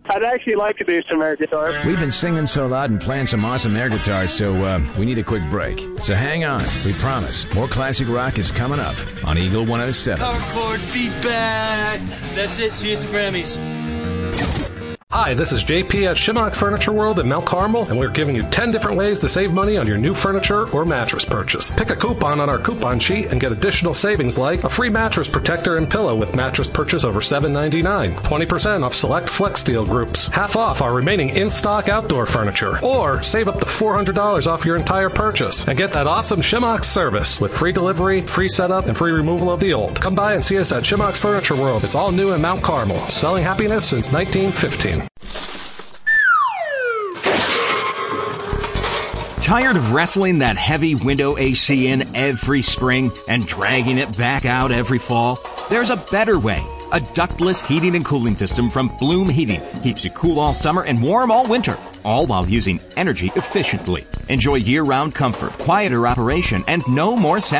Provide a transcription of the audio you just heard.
I'd actually like to do some air guitar. We've been singing so loud and playing some awesome air guitars, so we need a quick break. So hang on. We promise. More classic rock is coming up on Eagle 107. Power chord feedback. That's it. See you at the Grammys. Hi, this is JP at Shimmock Furniture World in Mount Carmel, and we're giving you 10 different ways to save money on your new furniture or mattress purchase. Pick a coupon on our coupon sheet and get additional savings like a free mattress protector and pillow with mattress purchase over $7.99, 20% off select Flex Steel groups, half off our remaining in-stock outdoor furniture, or save up to $400 off your entire purchase and get that awesome Shimmock service with free delivery, free setup, and free removal of the old. Come by and see us at Shimmock's Furniture World. It's all new in Mount Carmel, selling happiness since 1915. Tired of wrestling that heavy window AC in every spring and dragging it back out every fall? There's a better way. A ductless heating and cooling system from Bloom Heating keeps you cool all summer and warm all winter, all while using energy efficiently. Enjoy year-round comfort, quieter operation, and no more